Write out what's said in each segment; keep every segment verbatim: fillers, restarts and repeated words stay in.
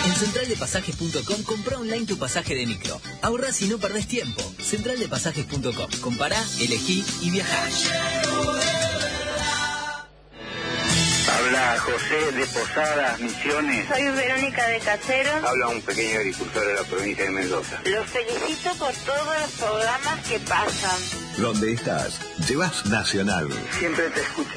En central de pasajes punto com comprá online tu pasaje de micro. Ahorrás y no perdés tiempo. central de pasajes punto com. Compará, elegí y viajá. Habla José de Posadas, Misiones. Soy Verónica de Caseros. Habla un pequeño agricultor de la provincia de Mendoza. Los felicito por todos los programas que pasan. ¿Dónde estás? Llevas Nacional. Siempre te escucho.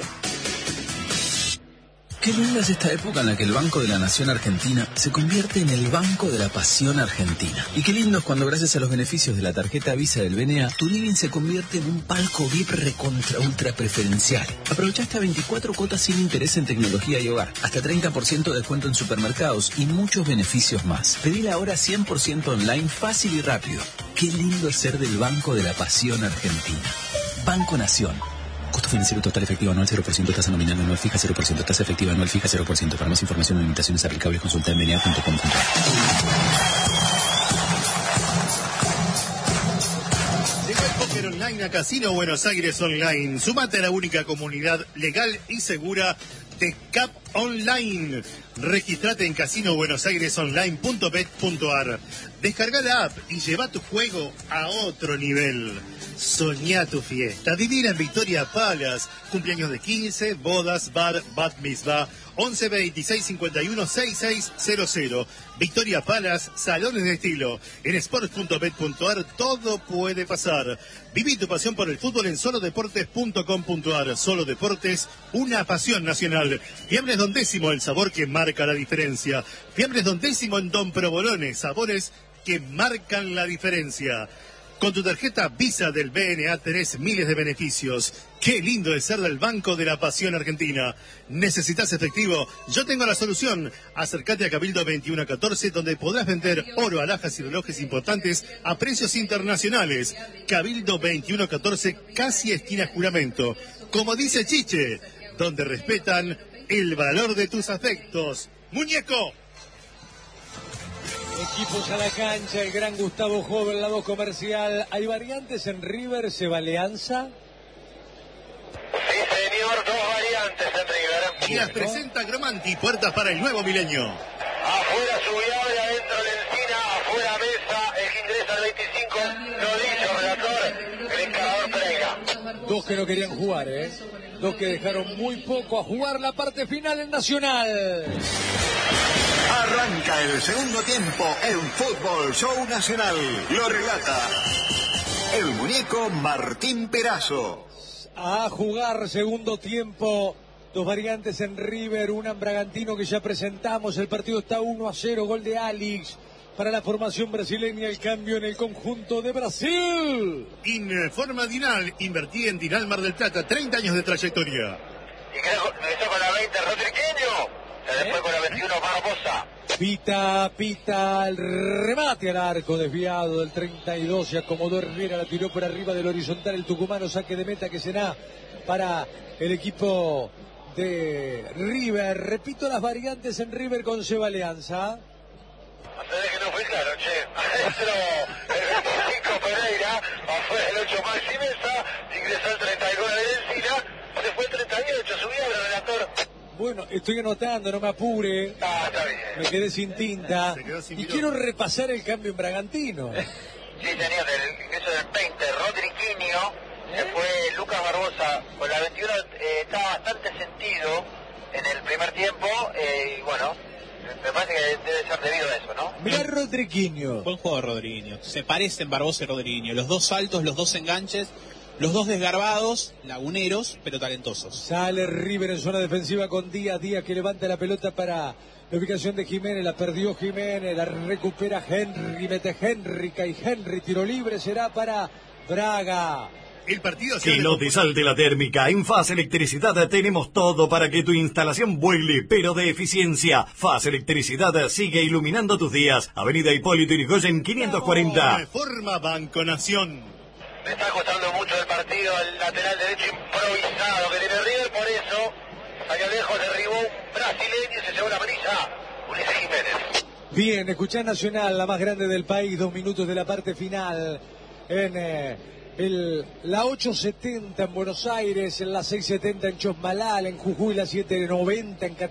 Qué linda es esta época en la que el Banco de la Nación Argentina se convierte en el Banco de la Pasión Argentina. Y qué lindo es cuando, gracias a los beneficios de la tarjeta Visa del B N A, tu living se convierte en un palco V I P recontra ultra preferencial. Aprovecha hasta veinticuatro cuotas sin interés en tecnología y hogar, hasta treinta por ciento de descuento en supermercados y muchos beneficios más. Pedila ahora cien por ciento online, fácil y rápido. Qué lindo es ser del Banco de la Pasión Argentina. Banco Nación. Costo financiero total efectivo anual cero por ciento, tasa nominal anual fija cero por ciento, tasa efectiva anual fija cero por ciento. Para más información o limitaciones aplicables consulta en b n a punto com punto a r. Llegó el póker online a Casino Buenos Aires Online. Sumate a la única comunidad legal y segura de C A P Online. Registrate en casino buenos aires online punto bet punto a r. Descarga la app y lleva tu juego a otro nivel. Soñá tu fiesta, divina en Victoria Palace, cumpleaños de quince, bodas, bar, bat mitzvah, once veintiséis cincuenta y uno sesenta y seis cero cero. Victoria Palace, salones de estilo. En sports punto bet punto a r todo puede pasar. Viví tu pasión por el fútbol en solo deportes punto com punto a r. Solo Deportes, una pasión nacional. Fiambres Don Décimo, el sabor que marca la diferencia. Fiambres Don Décimo en Don Provolone, sabores que marcan la diferencia. Con tu tarjeta Visa del B N A tenés miles de beneficios. Qué lindo es ser del Banco de la Pasión Argentina. ¿Necesitas efectivo? Yo tengo la solución. Acércate a Cabildo veintiuno catorce, donde podrás vender oro, alhajas y relojes importantes a precios internacionales. Cabildo veintiuno catorce, casi esquina Juramento. Como dice Chiche, donde respetan el valor de tus afectos. ¡Muñeco! Equipos a la cancha, el gran Gustavo Joven, la voz comercial. ¿Hay variantes en River? ¿Se va Alianza? Sí, señor, dos variantes en River. Y las presenta Gromanti, puertas para el nuevo milenio. Afuera Subiable, adentro Lencina, afuera Mesa, el que ingresa al veinticinco, lo dicho, relator, el encarador Pereira. Dos que no querían jugar, ¿eh? Dos que dejaron muy poco a jugar la parte final en Nacional. Arranca el segundo tiempo en Fútbol Show Nacional. Lo relata el muñeco Martín Perazo. A jugar segundo tiempo. Dos variantes en River, un Bragantino que ya presentamos. El partido está uno a cero, gol de Alex para la formación brasileña. El cambio en el conjunto de Brasil. Informa Dinal, invertí en Dinal Mar del Plata, treinta años de trayectoria. Y creo que está con la veinte Rodriqueño. Después con la veintiuno Barbosa. Pita, pita, el remate al arco desviado del treinta y dos. Se acomodó Herrera, la tiró por arriba del horizontal. El tucumano, saque de meta que será para el equipo de River. Repito las variantes en River con Seba Alianza. Hasta que no fue claro, che. Adentro el veinticinco Pereira, afuera el ocho Maxi Mesa, ingresó el treinta y nueve de Encina, se fue el treinta y ocho, subía el relator. Bueno, estoy anotando, no me apure. Ah, está bien. Me quedé sin tinta. Sin y pilón. quiero repasar el cambio en Bragantino. Sí, señor, del ingreso del veinte, Rodriquinho, se fue Lucas Barbosa, con la veintiuno eh, está bastante sentido en el primer tiempo, eh, y bueno, me parece que debe ser debido a eso, ¿no? Mirá Rodriquinho. Buen juego de Rodrigo. Se parecen Barbosa y Rodrigo. Los dos saltos, los dos enganches, los dos desgarbados, laguneros, pero talentosos. Sale River en zona defensiva con Díaz. Díaz que levanta la pelota para la ubicación de Jiménez. La perdió Jiménez, la recupera Henry. Mete Henry, cae Henry. Tiro libre será para Braga. El partido Que no te salte la térmica. En Faz Electricidad tenemos todo para que tu instalación vuele, pero de eficiencia. Faz Electricidad sigue iluminando tus días. Avenida Hipólito Yrigoyen quinientos cuarenta. Reforma Banco Nación. Me está costando mucho el partido, el lateral derecho improvisado que tiene River, por eso salió lejos, derribó un brasileño y se llevó la amarilla, Ulises Jiménez. Bien, escuchá Nacional, la más grande del país, dos minutos de la parte final en eh, el, la ocho setenta en Buenos Aires, en la seis setenta en Chosmalal, en Jujuy la siete noventa en Catamarca.